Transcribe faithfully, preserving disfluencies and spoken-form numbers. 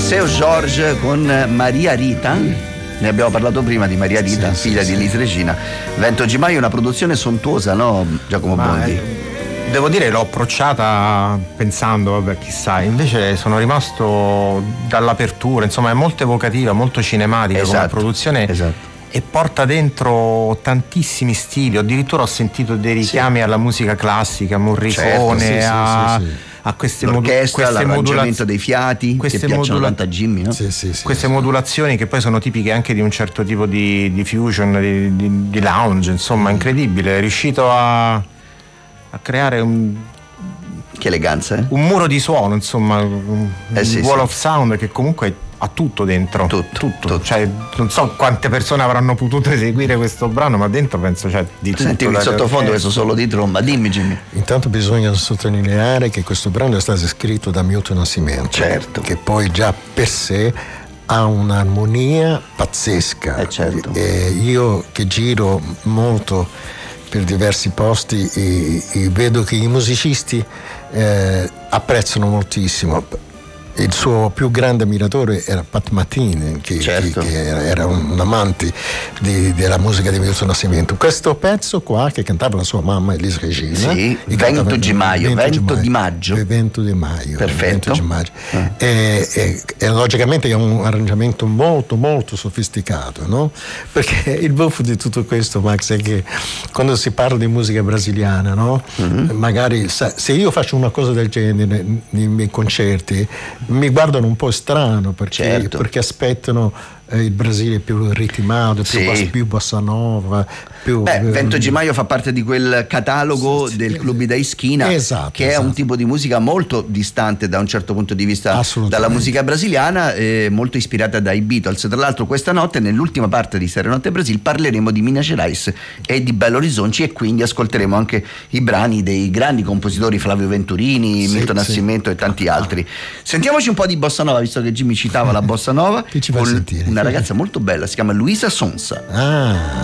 Seu Jorge con Maria Rita. Ne abbiamo parlato prima di Maria Rita, sì, figlia sì, di Elis sì. Regina. Vento G Maio è una produzione sontuosa, no, Giacomo Ma Bondi? È... Devo dire, l'ho approcciata pensando, vabbè, chissà, invece sono rimasto dall'apertura, insomma, è molto evocativa, molto cinematica, esatto, come produzione, esatto. E porta dentro tantissimi stili. Addirittura ho sentito dei richiami sì. alla musica classica, Morricone, certo, sì, a, sì, sì, sì. a queste l'orchestra, modu- queste l'arrangiamento dei fiati queste che piacciono modula- tanto a Jimmy, no? Sì, sì, sì, queste sì, modulazioni sì. che poi sono tipiche anche di un certo tipo di, di fusion, di, di, di lounge, insomma, incredibile. È riuscito a, a creare un che eleganza, eh? un muro di suono, insomma, un eh sì, wall sì. of sound che comunque ha tutto dentro, tutto, tutto. tutto. Cioè, non so quante persone avranno potuto eseguire questo brano, ma dentro penso c'è di tutto. Senti il sottofondo, questo solo di tromba, dimmi Jimmy. Intanto bisogna sottolineare che questo brano è stato scritto da Milton Nascimento, certo, che poi già per sé ha un'armonia pazzesca. Eh certo. E io che giro molto per diversi posti e, e vedo che i musicisti eh, apprezzano moltissimo. Il suo più grande ammiratore era Pat Metheny, che, certo. che, che era un amante di, della musica di Milton Nascimento. Questo pezzo qua, che cantava la sua mamma Elis Regina, sì, Vento di Maio, Vento di Maggio, Vento di Maggio, perfetto. Vento di Maggio. Ah. E, e, e logicamente è un arrangiamento molto molto sofisticato, no? Perché il buffo di tutto questo, Max, è che quando si parla di musica brasiliana, no? Mm-hmm. Magari se io faccio una cosa del genere nei miei concerti mi guardano un po' strano, perché, certo. perché aspettano eh, il Brasile più ritmato, più, sì. bas, più bossa nova, più... Beh, Vento G Maio fa parte di quel catalogo sì, del Club da Esquina, esatto, che esatto. è un tipo di musica molto distante da un certo punto di vista dalla musica brasiliana, eh, molto ispirata dai Beatles. Tra l'altro questa notte, nell'ultima parte di Serenotte Brasil, parleremo di Minas Gerais e di Belo Horizonte, e quindi ascolteremo anche i brani dei grandi compositori Flavio Venturini, sì, Milton Nascimento sì. e tanti altri. Sentiamoci un po' di bossa nova, visto che Jimmy citava la bossa nova. Che ci fa sentire? Una ragazza molto bella, si chiama Luisa Sonza. Ah.